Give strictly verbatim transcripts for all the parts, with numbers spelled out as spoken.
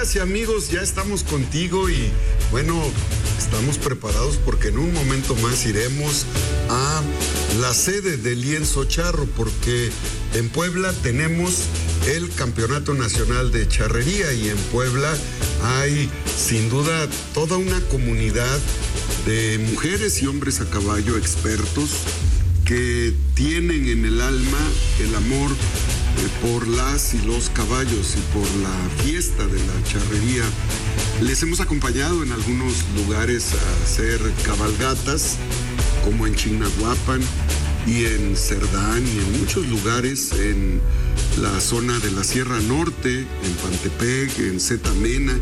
Amigas y amigos, ya estamos contigo y bueno, estamos preparados porque en un momento más iremos a la sede del Lienzo Charro, porque en Puebla tenemos el Campeonato Nacional de Charrería y en Puebla hay sin duda toda una comunidad de mujeres y hombres a caballo expertos que tienen en el alma el amor por las y los caballos y por la fiesta de la charrería. Les hemos acompañado en algunos lugares a hacer cabalgatas, como en Chignahuapan y en Cerdán y en muchos lugares en la zona de la Sierra Norte, en Pantepec, en Zetamena.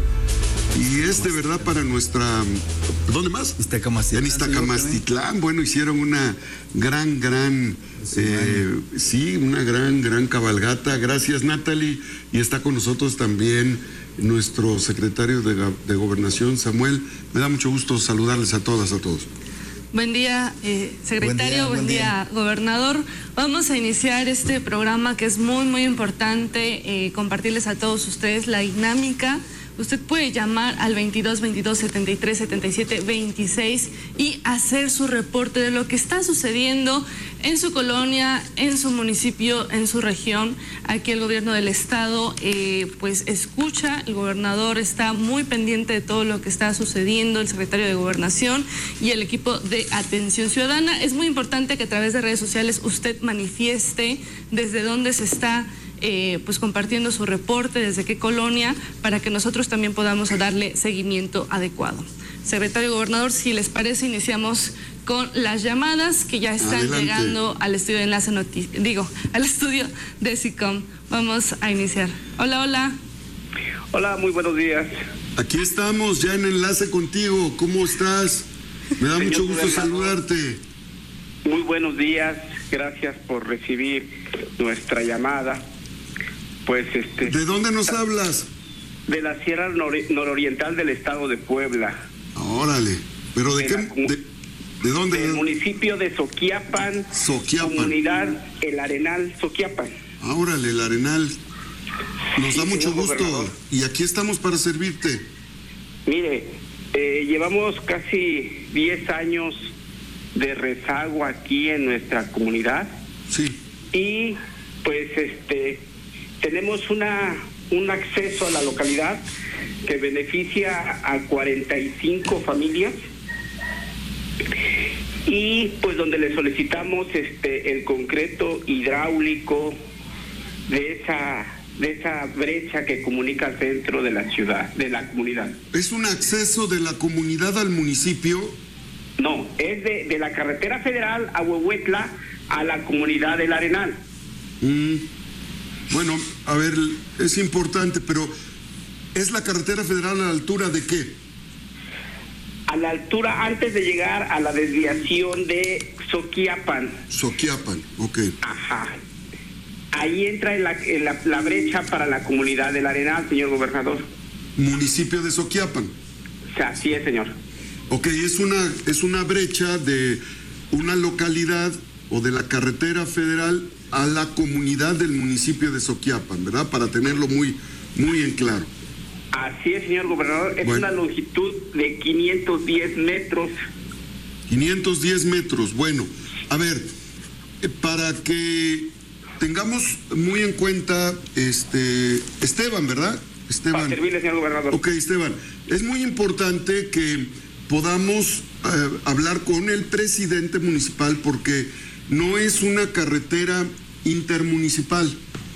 Y es de verdad para nuestra... ¿Dónde más? Iztacamastitlán. En Iztacamastitlán. Bueno, hicieron una gran, gran... Eh, sí, una gran, gran cabalgata. Gracias, Natalie. Y está con nosotros también nuestro secretario de, de Gobernación, Samuel. Me da mucho gusto saludarles a todas, a todos. Buen día, eh, secretario, buen día, buen día, gobernador. Vamos a iniciar este programa que es muy, muy importante, eh, compartirles a todos ustedes la dinámica. Usted puede llamar al veintidós veintidós setenta y tres setenta y siete veintiséis y hacer su reporte de lo que está sucediendo en su colonia, en su municipio, en su región. Aquí el gobierno del estado eh, pues escucha, el gobernador está muy pendiente de todo lo que está sucediendo, el secretario de Gobernación y el equipo de Atención Ciudadana. Es muy importante que a través de redes sociales usted manifieste desde dónde se está Eh, pues compartiendo su reporte, desde qué colonia, para que nosotros también podamos darle seguimiento adecuado. Secretario Gobernador, si les parece, iniciamos con las llamadas que ya están Adelante. llegando al estudio de Enlace Noticias, digo, al estudio de SICOM. Vamos a iniciar. Hola, hola. Hola, muy buenos días. Aquí estamos ya en enlace contigo. ¿Cómo estás? Me da Señor mucho gusto saludarte. Muy buenos días. Gracias por recibir nuestra llamada. Pues este, ¿De dónde nos hablas? De la Sierra nor nororiental del estado de Puebla. Órale, pero ¿de, de qué? La, de, ¿De dónde? Del municipio de Soquiapan, Soquiapan. Comunidad El Arenal, Soquiapan. Ah, órale, El Arenal. Nos sí, da mucho gusto gobernador. Y aquí estamos para servirte. Mire, eh, llevamos casi diez años de rezago aquí en nuestra comunidad. Sí. Y pues este... tenemos una un acceso a la localidad que beneficia a cuarenta y cinco familias y pues donde le solicitamos este el concreto hidráulico de esa de esa brecha que comunica al centro de la ciudad, de la comunidad. ¿Es un acceso de la comunidad al municipio? No, es de, de la carretera federal a Huehuetla a la comunidad del Arenal. Mm. Bueno, a ver, es importante, pero ¿es la carretera federal a la altura de qué? A la altura antes de llegar a la desviación de Soquiapan. Soquiapan, ok. Ajá. Ahí entra en la, en la, la brecha para la comunidad del Arenal, señor gobernador. Municipio de Soquiapan. O sea, sí es, señor. Ok, es una, es una brecha de una localidad o de la carretera federal a la comunidad del municipio de Soquiapan, ¿verdad? Para tenerlo muy, muy en claro. Así es, señor gobernador. Es bueno. una longitud de quinientos diez metros. quinientos diez metros. Bueno, a ver, eh, para que tengamos muy en cuenta, este, Esteban, ¿verdad? Esteban. Para servirle, señor gobernador. Ok, Esteban. Es muy importante que podamos eh, hablar con el presidente municipal porque no es una carretera intermunicipal,